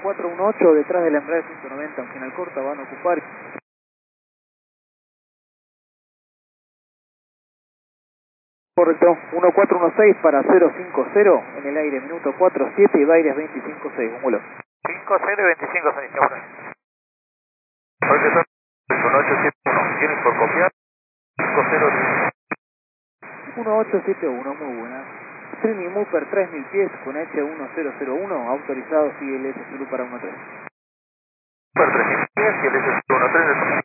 1418 detrás de la Embraer 190 en final corta, van a ocupar. Correcto, 1416 para 050 en el aire, minuto 47 y Baires 256, un vuelo. 50 y 256, ya bueno. Oye, 1871, ¿tienes por copiar? 50. 1871, muy buena. Trini Mooper 3000 pies con H1001, autorizado, sigue el S Zulu para 13. Super 3000 pies y el S13 de